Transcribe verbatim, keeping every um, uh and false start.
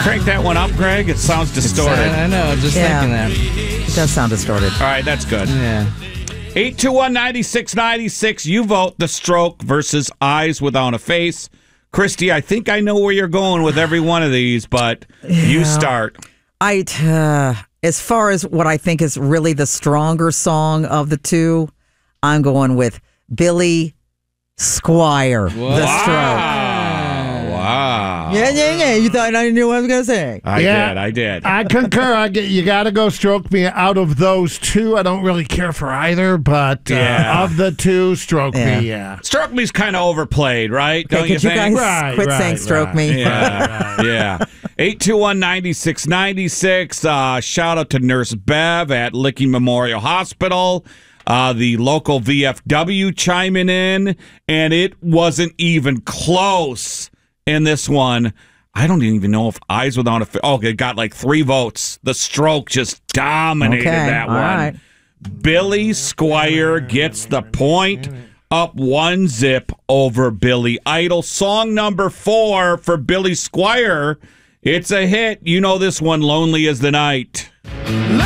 crank that one up, Greg? It sounds distorted. I know, I'm just Yeah. thinking that. It does sound distorted. All right, that's good. Yeah. eight two one, nine six nine six. You vote The Stroke versus Eyes Without a Face. Christy, I think I know where you're going with every one of these, but you Yeah. start. I, uh, as far as what I think is really the stronger song of the two, I'm going with Billy Squire, The Stroke. Wow. Yeah, yeah, yeah. You thought I knew what I was going to say. I Yeah. did, I did. I concur. I get, you got to go Stroke Me. Out of those two, I don't really care for either, but uh, Yeah. of the two, Stroke Yeah. Me, yeah. Stroke Me's kind of overplayed, right? Don't Okay, you could you think? guys Right, quit right, saying stroke right. me? Yeah, yeah. eight two one, nine six nine six. Uh, shout out to Nurse Bev at Licking Memorial Hospital. Uh, the local V F W chiming in, and it wasn't even close in this one. I don't even know if Eyes Without a Face. Oh, it got like three votes. The Stroke just dominated Okay, that all one. right. Billy Squire gets the point, up one zip over Billy Idol. Song number four for Billy Squire. It's a hit. You know this one, Lonely as the Night.